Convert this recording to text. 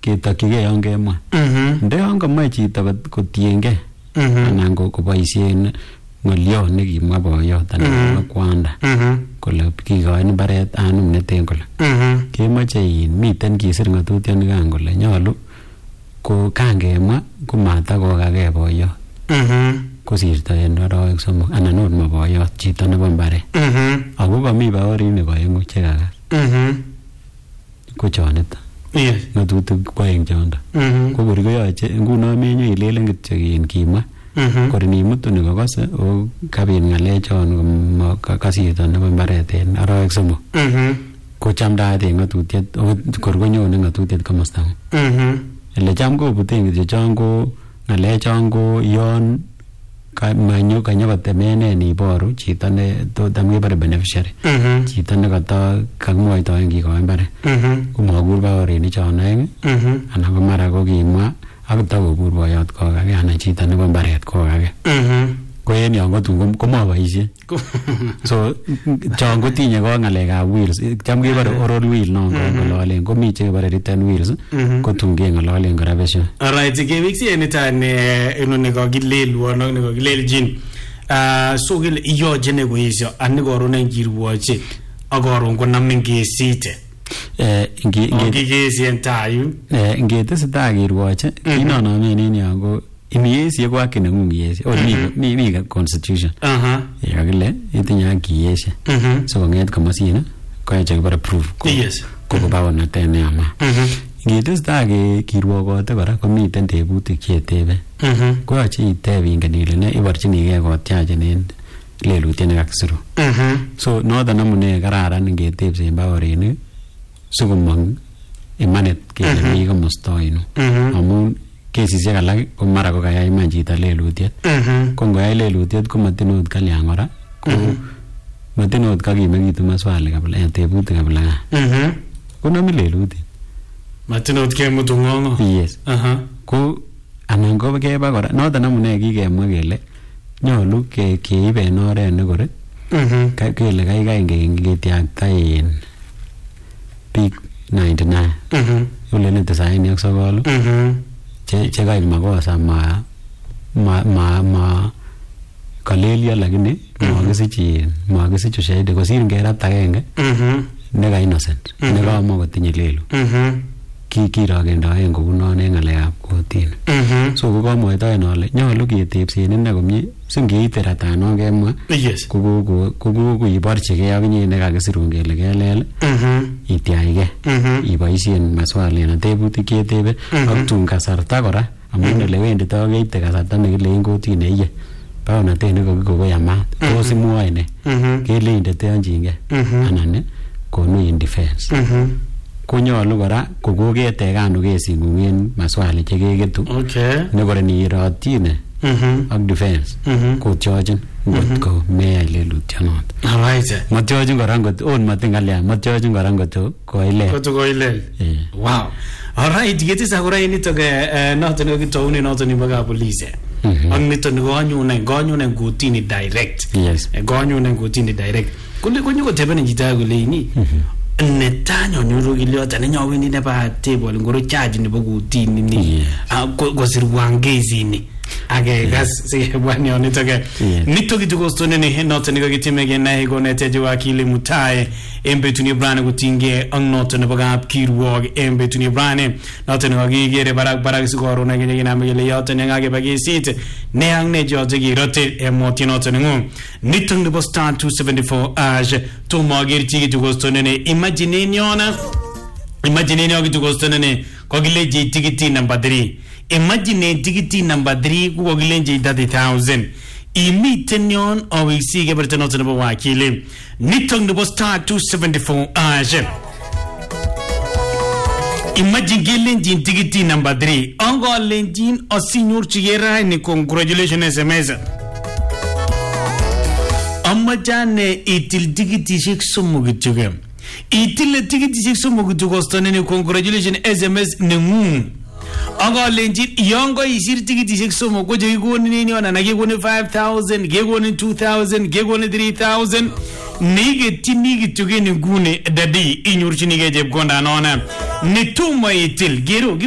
ketokyigei yon kemwa. Nda yon kamoe chito kotiengei anan koboisien ng'olyo nekimwa boyot anan ko kwanda kole kikoin mbaret anum neten kole kemoche miten kisir ng'atutionikan kole nyolu ko kangemwa komatakokagei boyot kosirto en arawek 3 anan ot maboyot chito nebo mbaret ako kami baorinik oeng'u chekakas ko chonito ng'atutik oeng chondo ko kor koyoche nguno menyo ilelen kityo kimwa kor inimutu nikokose o kabit ng'alechon kasirto nebo mbaret en arawek 3 ko chamdaat en ng'atutiet kor konyone ng'atutiet komosta ele cham kobuten kityo chon ko ng'alechon ko yon kanyokotemenen iboru chito ne tam kebore beneficiary chito ne kakimwoitoen kikoin mbaret komakur baorinik chon oeng anan ko mara ko kimwa ak takobur boyot kokage anan chito nebo mbaret kokage ko en yon kotun komaboisie so chon kotinye ko ng'alekab wills cham kebore oral will non kong'ololen komi chekebore written wills kotun keng'ololen kora besho. Alright, kebiksi enitan inoni kokilelwon ak nekokilelchin so kele iyoche nekoesio ani koron en kirwoche ak koron konamin kesite kikesien tayu ngetesetai kirwoche kinonomen en yon ko iniyesie ko haki neng'ung iyesye mi constitution kakile itinye haki iyesye so kong'et komosino koyoche kibore proof kobo baornatet neyama. Ngetesetai kirwokote kora komiten tebutik chetebe koyoche iteb ingen ile ne iborchinigei kotiachen en lelutiet nekakisiru so noton amune kararan ngetebsen baorinik sikomong imanit kele mi komosta oino amun kesisiek alak ko mara ko kayai iman chito lelutiet ko ngoyai lelutiet ko matin ot kalyan kora ko matin ot kakimekitu maswali kabla tebutik kabla ko nami lelutiet matin ot kemutu ng'ong'o yes ko anan ko keba kora noton amune kikemwa kele nyolu keib en oret nekore kele kaikai ngetiakta en biik 99 ulele 99 chekaik makosa kalelio lakini makisich ushahidi kosir ngerat agenge neka innocent nekamo kotinye lelu kirokendoen kounon en ng'alekab kotini so kokamwaitoen ale nyolu ketebsen ine komie singeite ratanon kemwa kokoiborchigei akinye nekakisirun kele kelel itiachgei iboisien maswali anan tebutik chetebe ak tun kasarta kora amun ele wenditoi keite kasarta nekile en kotini iye baornatet nekokikoyamat tos imwoe ne kele indeteonjingei anan konu in defense konyolu kora kokoketekanu kesing'ung en maswali chekeketu nekore nirotyine ak defense kotyochin ngot ko meyai lelutyonoto matyochin kora ngot on matin kalyan matyochin kora ngot koilel wow. Alright, getisa kora initok noton nekitounen noton nebo kapolisi ak niton konyunen kotini direct konyunen kotini direct konyo kotebenen chito kole ini netanyo nyuru kiliota nenyawendi neba table ngoro charge nebo kotini ni kosirwan kesi ni age gas sebwani onitoke nitoki tukostone ne noto nikakitime nae koneteje wakili Mutaye embetuni brane kutinge ang noto nebo kap kirwog embetuni brane noto nikakigere barak sigoro na genye na mele yoto nyangage bagesit ne ang ne jote girote emoti noto ningu nitung nebo star 274 age to magirchi tukostone ne imagine tukostone ne kogileje tikiti number 3. Imagine tikiti number 3 kukogilenje 30,000 imiten yon awisi keberta noto nebo wakili nitong nebo star 274 age imagine gelenjin tikiti number 3 ongo lenjin osinyor chigera ni congratulations SMS amajane itil tikiti shik sumugituge itil tikiti shik sumugitugo stone congratulations SMS nengu aga lenjin yongo isir tikitishek somo ko je goni nini ona na gegoni 5,000 gegoni 2,000 gegoni 3,000 nige tinigi tugeni gune dadi inyurchini geje gonda nona ne tuma itil gero